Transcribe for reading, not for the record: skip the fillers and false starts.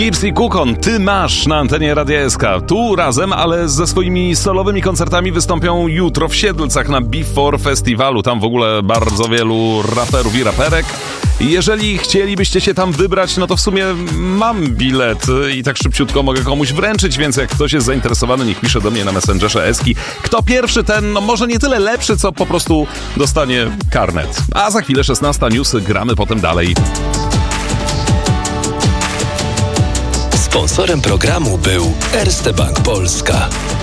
Gypsy Kukon, Ty masz na antenie Radia SK. Tu razem, ale ze swoimi solowymi koncertami wystąpią jutro w Siedlcach na Before Festiwalu. Tam w ogóle bardzo wielu raperów i raperek. Jeżeli chcielibyście się tam wybrać, no to w sumie mam bilet i tak szybciutko mogę komuś wręczyć, więc jak ktoś jest zainteresowany, niech pisze do mnie na Messengerze Eski. Kto pierwszy, ten no może nie tyle lepszy, co po prostu dostanie karnet. A za chwilę 16 newsy, gramy potem dalej. Sponsorem programu był Erste Bank Polska.